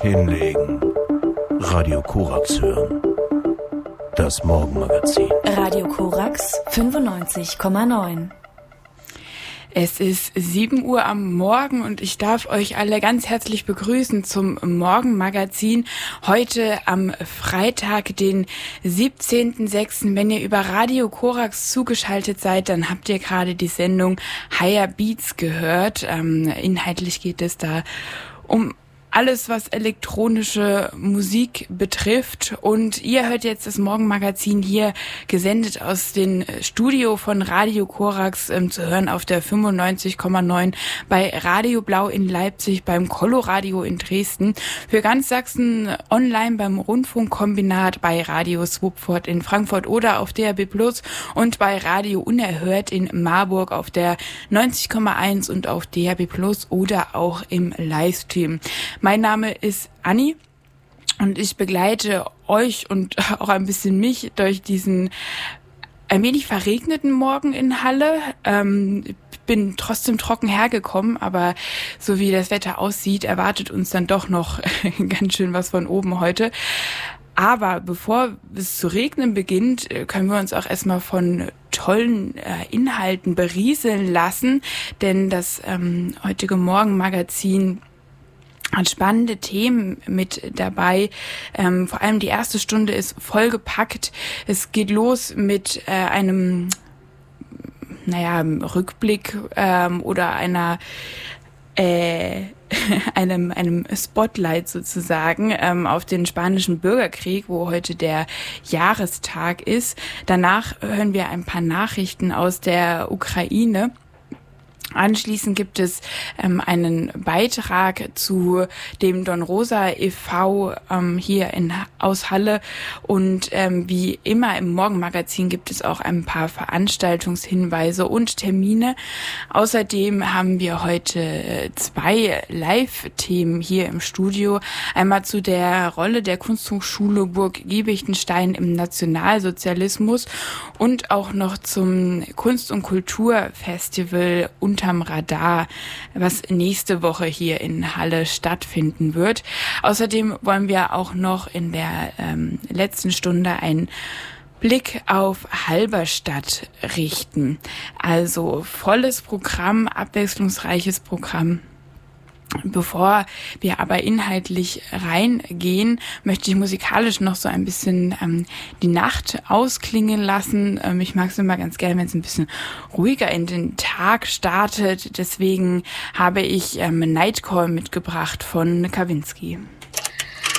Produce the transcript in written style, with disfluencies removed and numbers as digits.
Hinlegen. Radio Korax hören. Das Morgenmagazin. Radio Korax 95,9. Es ist 7 Uhr am Morgen und ich darf euch alle ganz herzlich begrüßen zum Morgenmagazin. Heute am Freitag, den 17.06. Wenn ihr über Radio Korax zugeschaltet seid, dann habt ihr gerade die Sendung Higher Beats gehört. Inhaltlich geht es da um alles, was elektronische Musik betrifft. Und ihr hört jetzt das Morgenmagazin hier gesendet aus dem Studio von Radio Korax zu hören auf der 95,9 bei Radio Blau in Leipzig, beim Coloradio in Dresden, für ganz Sachsen online beim Rundfunkkombinat, bei Radio Swupford in Frankfurt oder auf DAB+ und bei Radio Unerhört in Marburg auf der 90,1 und auf DAB+ oder auch im Livestream. Mein Name ist Anni und ich begleite euch und auch ein bisschen mich durch diesen ein wenig verregneten Morgen in Halle. Bin trotzdem trocken hergekommen, aber so wie das Wetter aussieht, erwartet uns dann doch noch ganz schön was von oben heute. Aber bevor es zu regnen beginnt, können wir uns auch erstmal von tollen Inhalten berieseln lassen, denn das heutige Morgenmagazin hat spannende Themen mit dabei. Vor allem die erste Stunde ist vollgepackt. Es geht los mit einem Rückblick oder einem Spotlight sozusagen auf den spanischen Bürgerkrieg, wo heute der Jahrestag ist. Danach hören wir ein paar Nachrichten aus der Ukraine. Anschließend gibt es einen Beitrag zu dem Don Rosa e.V. Hier aus Halle und wie immer im Morgenmagazin gibt es auch ein paar Veranstaltungshinweise und Termine. Außerdem haben wir heute 2 Live-Themen hier im Studio. Einmal zu der Rolle der Kunsthochschule Burg Giebichenstein im Nationalsozialismus und auch noch zum Kunst- und Kulturfestival Unterm Radar, was nächste Woche hier in Halle stattfinden wird. Außerdem wollen wir auch noch in der letzten Stunde einen Blick auf Halberstadt richten. Also volles Programm, abwechslungsreiches Programm. Bevor wir aber inhaltlich reingehen, möchte ich musikalisch noch so ein bisschen die Nacht ausklingen lassen. Ich mag es immer ganz gerne, wenn es ein bisschen ruhiger in den Tag startet. Deswegen habe ich Nightcall mitgebracht von Kavinsky.